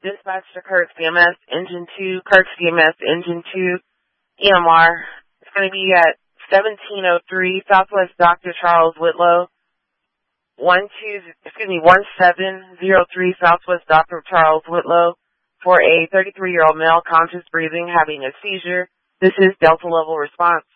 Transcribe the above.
Dispatch to Kirk's DMS, Engine 2, Kirk's DMS, Engine 2, EMR. It's going to be at 1703 Southwest Dr. Charles Whitlow, 1703 Southwest Dr. Charles Whitlow, for a 33-year-old male conscious breathing having a seizure. This is Delta level response.